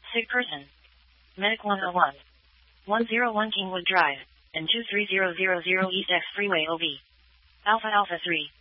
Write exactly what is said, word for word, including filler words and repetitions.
Sick person. Medic one oh one. one oh one Kingwood Drive, and two three zero zero zero East X Freeway O B. Alpha Alpha three.